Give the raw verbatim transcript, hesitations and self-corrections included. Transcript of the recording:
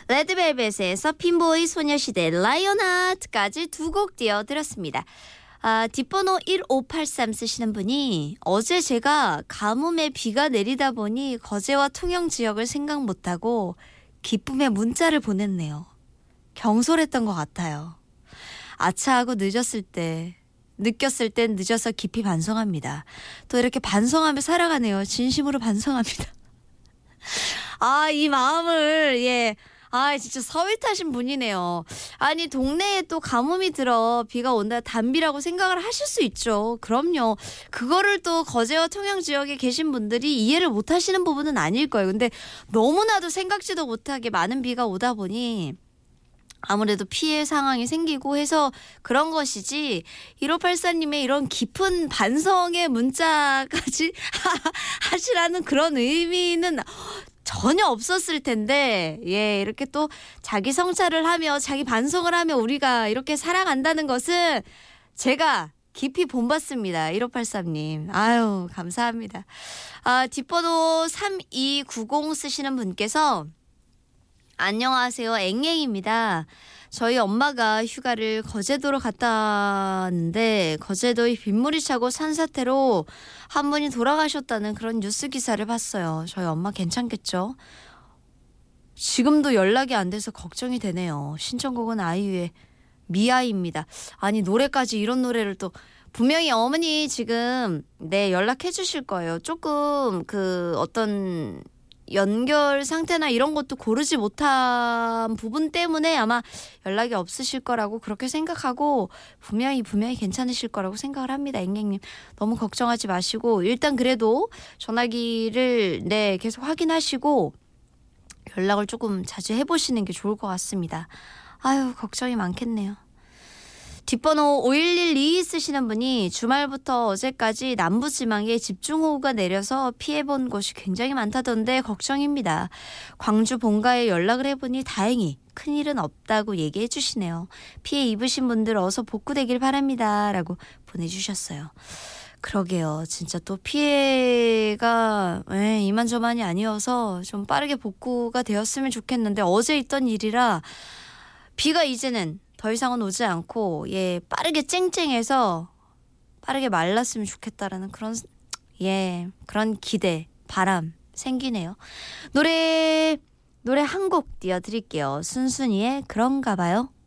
레드벨벳에서 핀보이, 소녀시대 라이온하트까지 두 곡 띄워드렸습니다. 아, 뒷번호 일오팔삼 쓰시는 분이 어제 제가 가뭄에 비가 내리다 보니 거제와 통영 지역을 생각 못하고 기쁨의 문자를 보냈네요. 경솔했던 것 같아요. 아차하고 늦었을 때 느꼈을 땐 늦어서 깊이 반성합니다. 또 이렇게 반성하며 살아가네요. 진심으로 반성합니다. 아, 이 마음을 예. 아, 진짜 서윗하신 분이네요. 아니, 동네에 또 가뭄이 들어 비가 온다 단비라고 생각을 하실 수 있죠. 그럼요. 그거를 또 거제와 통영 지역에 계신 분들이 이해를 못 하시는 부분은 아닐 거예요. 근데 너무나도 생각지도 못하게 많은 비가 오다 보니 아무래도 피해 상황이 생기고 해서 그런 것이지, 일오팔사님의 이런 깊은 반성의 문자까지 하시라는 그런 의미는 전혀 없었을 텐데, 예, 이렇게 또 자기 성찰을 하며 자기 반성을 하며 우리가 이렇게 살아간다는 것은 제가 깊이 본받습니다. 일오팔삼님. 아유, 감사합니다. 아, 뒷번호 삼이구공 쓰시는 분께서 안녕하세요. 앵앵입니다. 저희 엄마가 휴가를 거제도로 갔다 왔는데 거제도에 빗물이 차고 산사태로 한 분이 돌아가셨다는 그런 뉴스 기사를 봤어요. 저희 엄마 괜찮겠죠? 지금도 연락이 안 돼서 걱정이 되네요. 신청곡은 아이유의 미아이입니다. 아니, 노래까지 이런 노래를 또 분명히 어머니 지금 네 연락해 주실 거예요. 조금 그 어떤 연결 상태나 이런 것도 고르지 못한 부분 때문에 아마 연락이 없으실 거라고 그렇게 생각하고 분명히 분명히 괜찮으실 거라고 생각을 합니다. 앵앵님 너무 걱정하지 마시고 일단 그래도 전화기를 네 계속 확인하시고 연락을 조금 자주 해보시는 게 좋을 것 같습니다. 아유, 걱정이 많겠네요. 뒷번호 오일일이 쓰시는 분이 주말부터 어제까지 남부지방에 집중호우가 내려서 피해본 곳이 굉장히 많다던데 걱정입니다. 광주 본가에 연락을 해보니 다행히 큰일은 없다고 얘기해 주시네요. 피해 입으신 분들 어서 복구되길 바랍니다. 라고 보내주셨어요. 그러게요. 진짜 또 피해가 에, 이만저만이 아니어서 좀 빠르게 복구가 되었으면 좋겠는데 어제 있던 일이라 비가 이제는 더 이상은 오지 않고 예 빠르게 쨍쨍해서 빠르게 말랐으면 좋겠다라는 그런 예 그런 기대 바람 생기네요. 노래 노래 한 곡 띄워드릴게요. 순순이의 그런가 봐요.